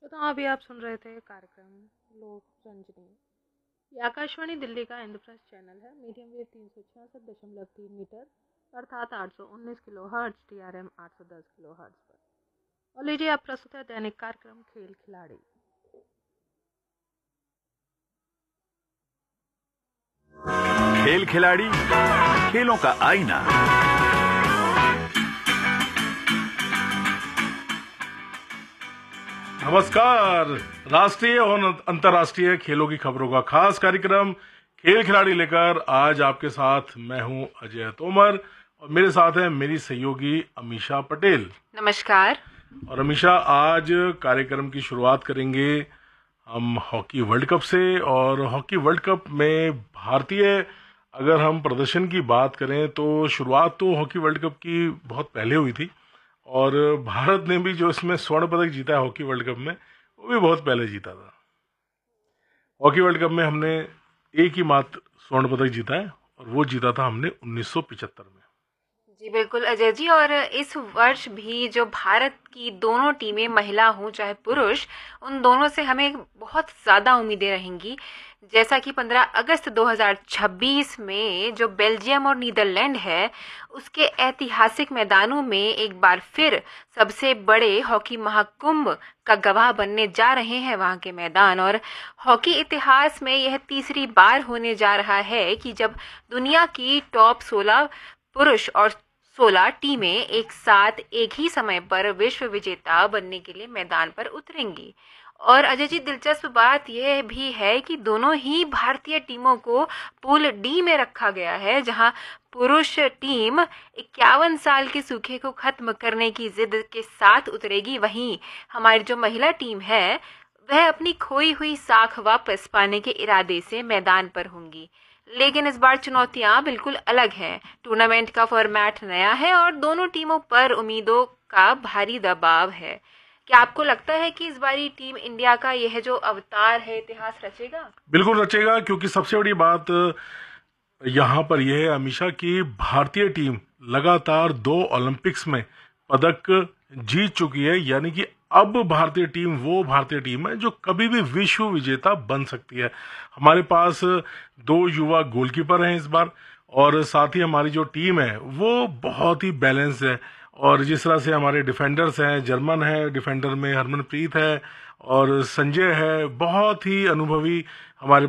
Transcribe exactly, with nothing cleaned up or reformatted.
तो अभी आप सुन रहे थे कार्यक्रम लोक रंजनी। ये आकाशवाणी दिल्ली का इंद्रप्रस्थ चैनल है। मीडियम वेव तीन सौ छियासठ दशमलव तीन मीटर अर्थात आठ सौ उन्नीस kilo hertz, T R M आठ सौ दस किलो हर्ट्ज पर। और लीजिए आप प्रस्तुत है दैनिक कार्यक्रम खेल खिलाड़ी। खेल खिलाड़ी, खेलों का आईना। नमस्कार। राष्ट्रीय और अंतर्राष्ट्रीय खेलों की खबरों का खास कार्यक्रम खेल खिलाड़ी लेकर आज आपके साथ मैं हूं अजय तोमर और मेरे साथ है मेरी सहयोगी अमीषा पटेल। नमस्कार। और अमीषा, आज कार्यक्रम की शुरुआत करेंगे हम हॉकी वर्ल्ड कप से। और हॉकी वर्ल्ड कप में भारतीय अगर हम प्रदर्शन की बात करें तो शुरुआत तो हॉकी वर्ल्ड कप की बहुत पहले हुई थी और भारत ने भी जो इसमें स्वर्ण पदक जीता है हॉकी वर्ल्ड कप में, वो भी बहुत पहले जीता था। हॉकी वर्ल्ड कप में हमने एक ही मात्र स्वर्ण पदक जीता है और वो जीता था हमने उन्नीस सौ पचहत्तर में। जी बिल्कुल अजय जी। और इस वर्ष भी जो भारत की दोनों टीमें, महिला हो चाहे पुरुष, उन दोनों से हमें बहुत ज़्यादा उम्मीदें रहेंगी। जैसा कि पंद्रह अगस्त दो हज़ार छब्बीस में जो बेल्जियम और नीदरलैंड है, उसके ऐतिहासिक मैदानों में एक बार फिर सबसे बड़े हॉकी महाकुंभ का गवाह बनने जा रहे हैं वहाँ के मैदान। और हॉकी इतिहास में यह तीसरी बार होने जा रहा है कि जब दुनिया की टॉप सोलह पुरुष और सोलह टीमें एक साथ एक ही समय पर विश्व विजेता बनने के लिए मैदान पर उतरेंगी। और अजय जी, दिलचस्प बात यह भी है कि दोनों ही भारतीय टीमों को पूल डी में रखा गया है, जहां पुरुष टीम इक्यावन साल के सूखे को खत्म करने की जिद के साथ उतरेगी, वहीं हमारी जो महिला टीम है वह अपनी खोई हुई साख वापस पाने के इरादे से मैदान पर होंगी। लेकिन इस बार चुनौतियां बिल्कुल अलग हैं। टूर्नामेंट का फॉर्मेट नया है और दोनों टीमों पर उम्मीदों का भारी दबाव है। क्या आपको लगता है कि इस बारी टीम इंडिया का यह जो अवतार है इतिहास रचेगा? बिल्कुल रचेगा, क्योंकि सबसे बड़ी बात यहाँ पर यह है अमीषा की भारतीय टीम लगातार दो ओलंपिक्स में पदक जीत चुकी है। यानी कि अब भारतीय टीम वो भारतीय टीम है जो कभी भी विश्व विजेता बन सकती है। हमारे पास दो युवा गोलकीपर हैं इस बार, और साथ ही हमारी जो टीम है वो बहुत ही बैलेंस है। और जिस तरह से हमारे डिफेंडर्स हैं, जर्मन है डिफेंडर में, हरमनप्रीत है और संजय है, बहुत ही अनुभवी हमारे